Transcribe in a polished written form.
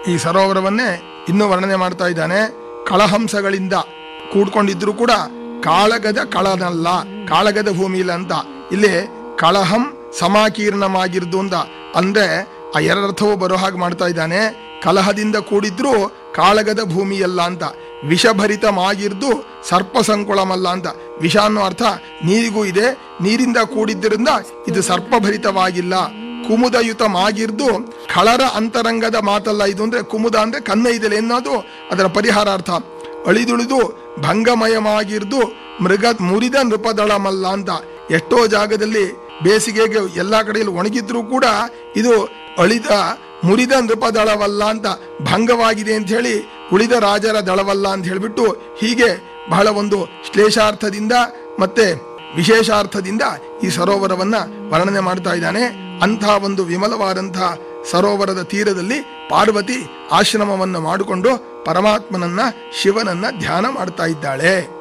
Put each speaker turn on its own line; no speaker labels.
ಈ ಸರೋವರವನ್ನೇ ಇನ್ನೂ ವರ್ಣನೆ ಮಾಡ್ತಾ ಇದ್ದಾನೆ. ಕಳಹಂಸಗಳಿಂದ ಕೂಡ್ಕೊಂಡಿದ್ರು ಕೂಡ ಕಾಳಗದ ಕಳನಲ್ಲ, ಕಾಳಗದ ಭೂಮಿ ಇಲ್ಲ ಅಂತ. ಇಲ್ಲಿ ಕಳಹಂ ಸಮಾಕೀರ್ಣವಾಗಿರ್ದು ಅಂತ ಅಂದ್ರೆ ಆ ಎರಡರ್ಥವೂ ಬರೋ ಹಾಗೆ ಮಾಡ್ತಾ ಇದ್ದಾನೆ. ಕಲಹದಿಂದ ಕೂಡಿದ್ರು ಕಾಳಗದ ಭೂಮಿಯಲ್ಲ ಅಂತ. ವಿಷಭರಿತವಾಗಿರ್ದು ಸರ್ಪ ಸಂಕುಳಮಲ್ಲ ಅಂತ. ವಿಷ ಅನ್ನೋ ಅರ್ಥ ನೀರಿಗೂ ಇದೆ, ನೀರಿಂದ ಕೂಡಿದ್ದರಿಂದ ಇದು ಸರ್ಪಭರಿತವಾಗಿಲ್ಲ. ಕುಮುದಯುತವಾಗಿರ್ದು ಖಳರ ಅಂತರಂಗದ ಮಾತಲ್ಲ ಇದು ಅಂದ್ರೆ ಕುಮುದ ಅಂದ್ರೆ ಕನ್ನ ಇದೆಲ್ಲ ಎನ್ನೋದು ಅದರ ಪರಿಹಾರಾರ್ಥ. ಅಳಿದುಳಿದು ಭಂಗಮಯವಾಗಿರ್ದು ಮುರಿದ ನೃಪದಳಮಲ್ಲ ಅಂತ. ಎಷ್ಟೋ ಜಾಗದಲ್ಲಿ ಬೇಸಿಗೆಗೆ ಎಲ್ಲಾ ಕಡೆಯಲ್ಲಿ ಒಣಗಿದ್ರೂ ಕೂಡ ಇದು ಮುರಿದ ನೃಪದಳವಲ್ಲ ಅಂತ, ಭಂಗವಾಗಿದೆ ಅಂತ ಹೇಳಿ ಉಳಿದ ರಾಜರ ದಳವಲ್ಲ ಅಂತ ಹೇಳಿಬಿಟ್ಟು ಹೀಗೆ ಬಹಳ ಒಂದು ಶ್ಲೇಷಾರ್ಥದಿಂದ ಮತ್ತೆ ವಿಶೇಷಾರ್ಥದಿಂದ ಈ ಸರೋವರವನ್ನ ವರ್ಣನೆ ಮಾಡ್ತಾ ಇದ್ದಾನೆ. ಅಂಥ ಒಂದು ವಿಮಲವಾದಂತಹ ಸರೋವರದ ತೀರದಲ್ಲಿ ಪಾರ್ವತಿ ಆಶ್ರಮವನ್ನು ಮಾಡಿಕೊಂಡು ಪರಮಾತ್ಮನನ್ನ ಶಿವನನ್ನ ಧ್ಯಾನ ಮಾಡ್ತಾ ಇದ್ದಾಳೆ.